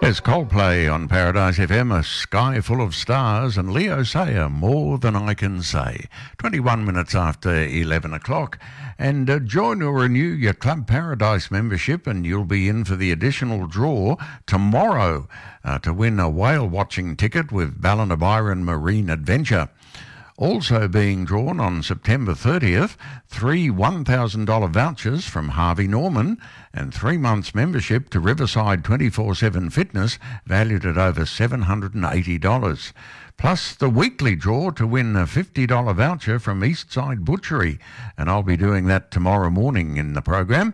There's Coldplay on Paradise FM, A Sky Full of Stars, and Leo Sayer, More Than I Can Say. 21 minutes after 11 o'clock. And join or renew your Club Paradise membership and you'll be in for the additional draw tomorrow to win a whale watching ticket with Ballina Byron Marine Adventure. Also being drawn on September 30th, 3 $1,000 vouchers from Harvey Norman and 3 months membership to Riverside 24/7 Fitness valued at over $780. Plus the weekly draw to win a $50 voucher from Eastside Butchery, and I'll be doing that tomorrow morning in the program.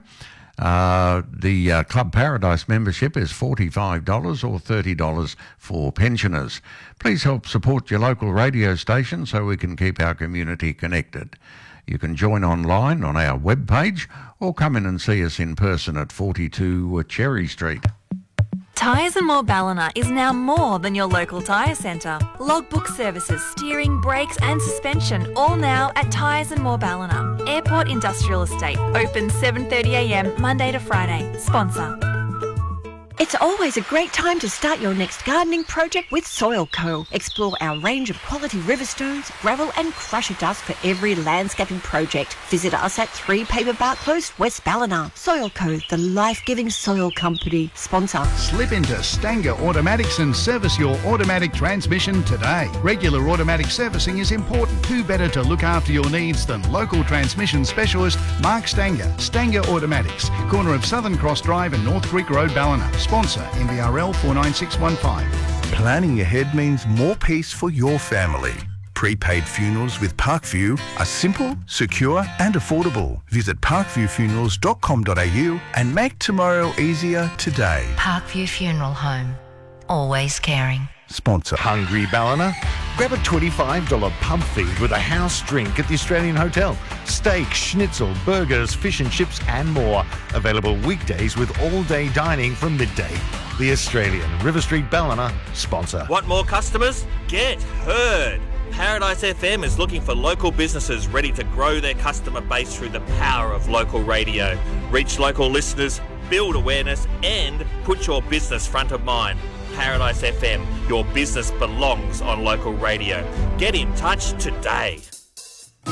The Club Paradise membership is $45 or $30 for pensioners. Please help support your local radio station so we can keep our community connected. You can join online on our webpage or come in and see us in person at 42 Cherry Street. Tyres and More Ballina is now more than your local tyre centre. Logbook services, steering, brakes and suspension, all now at Tyres and More Ballina. Airport Industrial Estate, open 7:30am Monday to Friday. Sponsor. It's always a great time to start your next gardening project with Soil Co. Explore our range of quality riverstones, gravel and crusher dust for every landscaping project. Visit us at 3 Paperbark Close, West Ballina. Soil Co, the life-giving soil company. Sponsor. Slip into Stanger Automatics and service your automatic transmission today. Regular automatic servicing is important. Who better to look after your needs than local transmission specialist Mark Stanger. Stanger Automatics, corner of Southern Cross Drive and North Creek Road, Ballina. Sponsor NBRL 49615. Planning ahead means more peace for your family. Prepaid funerals with Parkview are simple, secure and affordable. Visit parkviewfunerals.com.au and make tomorrow easier today. Parkview Funeral Home. Always caring. Sponsor. Hungry Ballina? Grab a $25 pub feed with a house drink at the Australian Hotel. Steak, schnitzel, burgers, fish and chips and more. Available weekdays with all-day dining from midday. The Australian, River Street Ballina, sponsor. Want more customers? Get heard. Paradise FM is looking for local businesses ready to grow their customer base through the power of local radio. Reach local listeners, build awareness and put your business front of mind. Paradise FM, your business belongs on local radio. Get in touch today.